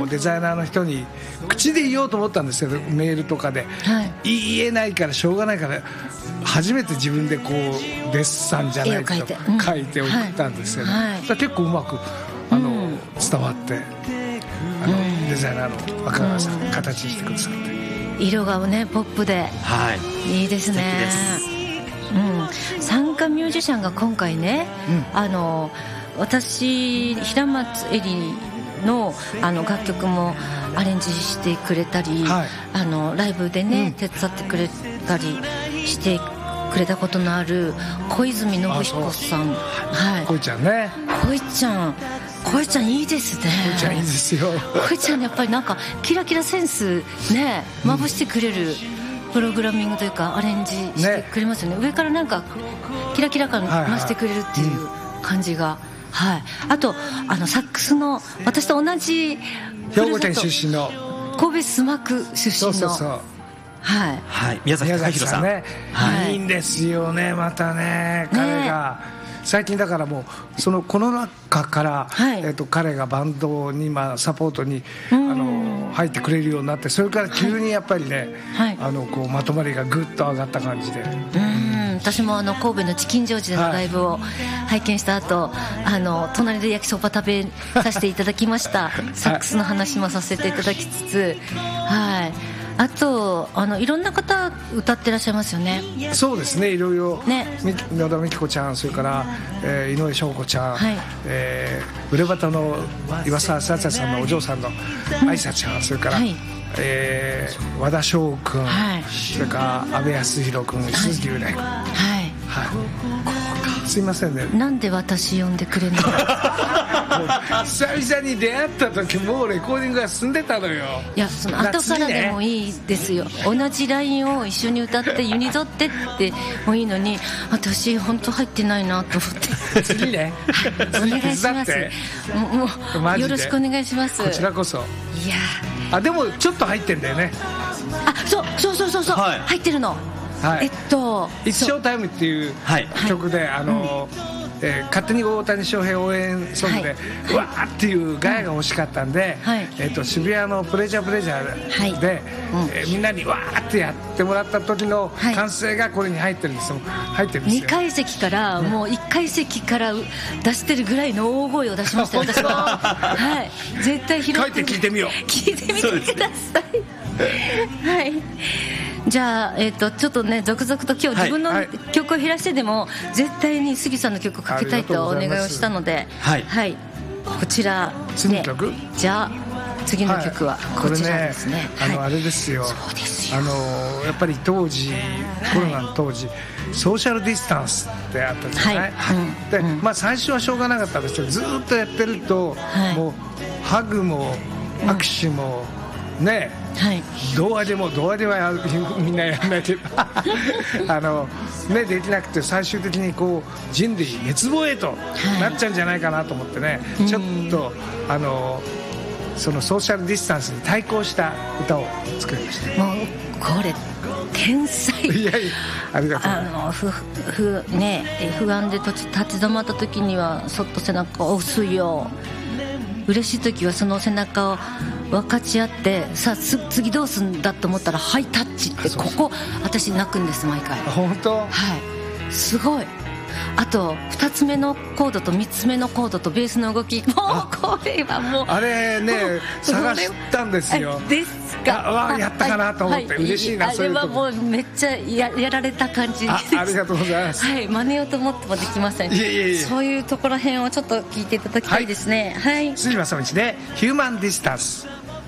デザイナーの人に口で言おうと思ったんですけど、メールとかで、言えないからしょうがないから初めて自分でこうデッサンじゃないけど書いて送ったんですけど、結構うまく伝わって、デザイナーの若川さん形にしてくださって、 色がねポップで、いいですね。参加ミュージシャンが今回ね、私平松絵里の楽曲もアレンジしてくれたり、ライブでね、手伝ってくれたりしてくれたことのある小泉信彦さん、 恋ちゃんね、 恋ちゃんいいですね。 恋ちゃんいいですよ。 恋ちゃんやっぱりなんかキラキラセンスね、まぶしてくれるプログラミングというかアレンジしてくれますよね。上からなんかキラキラ感増してくれるっていう感じが、あとサックスの私と同じ兵庫県出身の神戸須磨区出身の宮崎貴弘さんね、いいんですよね。またね、彼が最近だからもうそのコロナ禍から、彼がバンドにサポートに入ってくれるようになって、それから急にやっぱりね、こうまとまりがぐっと上がった感じで、 私も神戸のチキンジョージでのライブを拝見した後、隣で焼きそば食べさせていただきましたサックスの話もさせていただきつつ、あといろんな方歌ってらっしゃいますよね。 そうですね、いろいろ、野田美希子ちゃん、それから、井上翔子ちゃん、ウレバタの岩沢さやさんのお嬢さんの愛沙ちゃん、それから、和田翔君、それから阿部康弘君、鈴木優奈君、すいませんね、 なんで私呼んでくれるの久々に出会った時もうレコーディングが進んでたのよ。 いや、その後からでもいいですよ。同じラインを一緒に歌ってユニゾってってもいいのに、私本当入ってないなと思って次ねお願いします。もうよろしくお願いします。 こちらこそ。 いやでもちょっと入ってんだよね。 そう、入ってるの。 一生タイムっていう曲で、勝手に大谷翔平応援ソングで、わーっていうガヤが欲しかったんで、渋谷のプレジャーで、みんなにわーってやってもらった時の歓声がこれに入ってるんですよ。 2階席からもう1階席から出してるぐらいの大声を出しましたよ私は。絶対拾って帰って聞いてみよう。 聞いてみてください。じゃあ、ちょっとね続々と今日自分の曲を減らしてでも絶対に杉さんの曲をかけたいとお願いをしたので、こちら、 次の曲、 じゃあ次の曲はこちらですね。 あれですよ、やっぱり当時、コロナの当時、ソーシャルディスタンスってあったじゃない、で最初はしょうがなかったんですけど、ずっとやってると、もうハグも握手もね、童話ではみんなやらないけどできなくて、最終的にこう人類滅亡へとなっちゃうんじゃないかなと思ってね、ちょっとそのソーシャルディスタンスに対抗した歌を作りました。 もうこれ天才。 いやありがとう。 不安で立ち止まった時にはそっと背中を押すよ、嬉しい時はその背中を分かち合って、さあ次どうすんだと思ったらハイタッチって、ここ私泣くんです毎回。 本当？ すごい。あと2つ目のコードと3つ目のコードとベースの動き、もうこれはもうあれね探したんですよ。 ですか。 やったかなと思って、嬉しいな。 あれはもうめっちゃ やられた感じです。 ありがとうございます。 真似ようと思ってもできません。そういうところへんをちょっと聞いていただきたいですね。 辻正道でヒューマンディスタンス。